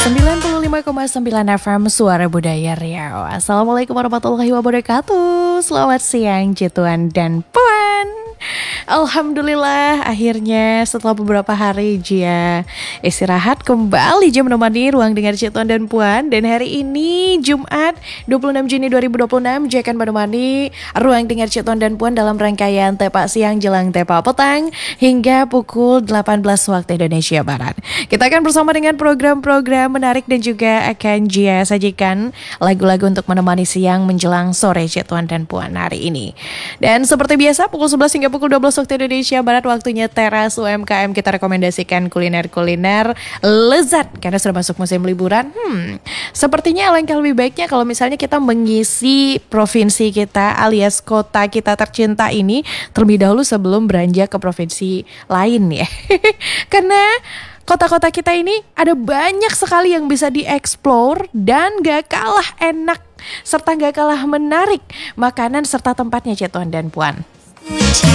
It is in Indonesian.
95,9 FM Suara Budaya Riau. Assalamualaikum warahmatullahi wabarakatuh. Selamat siang Cituan dan Puan. Alhamdulillah akhirnya setelah beberapa hari Jia istirahat kembali Jia menemani Ruang Dengar Cituan dan Puan. Dan hari ini Jumat 26 Juni 2026 Jia akan menemani Ruang Dengar Cituan dan Puan dalam rangkaian Tepak Siang jelang Tepak Petang hingga pukul 18 waktu Indonesia Barat. Kita akan bersama dengan program-program menarik dan juga akan Jia sajikan lagu-lagu untuk menemani siang menjelang sore Cituan dan Puan hari ini. Dan seperti biasa pukul 11 hingga pukul 12 waktu Indonesia Barat waktunya Teras UMKM. Kita rekomendasikan kuliner-kuliner lezat karena sudah masuk musim liburan. Sepertinya alangkah lebih baiknya kalau misalnya kita mengisi provinsi kita alias kota kita tercinta ini terlebih dahulu sebelum beranjak ke provinsi lain ya. Karena kota-kota kita ini ada banyak sekali yang bisa dieksplor dan gak kalah enak serta gak kalah menarik makanan serta tempatnya Cituan dan Puan.